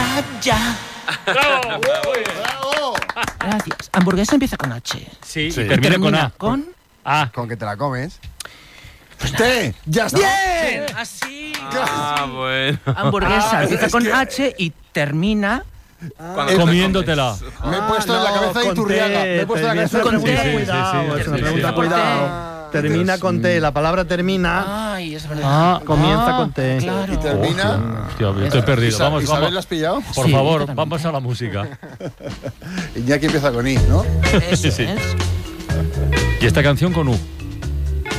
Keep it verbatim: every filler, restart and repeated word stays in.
ya, ya. ¡Bravo! ¡Bravo! Gracias. Hamburguesa empieza con H. Sí, Sí. y termina con A. Con... A. Con que te la comes. ¡Te! ¡Ya está! ¡Bien! Así. Ah, bueno. Hamburguesa Ah, empieza es con que- H y termina Cuando te la Comiéndotela. Me he puesto en la cabeza de Iturriaga. Me he puesto en la cabeza de con Iturriaga. T. Cuidado, Sí, sí, sí, es una sí, pregunta, sí. cuidado. Termina con T, la palabra termina. Ay, es verdad. Ah, comienza Ah, con T. Claro. Y termina. Hostia, estoy perdido. Isa- Vamos, ¿Isabel, vamos. ¿la has pillado? Por Sí, favor, totalmente. vamos a la música. Iñaki empieza con I, ¿no? Eso Sí, sí. es. Y esta canción con U.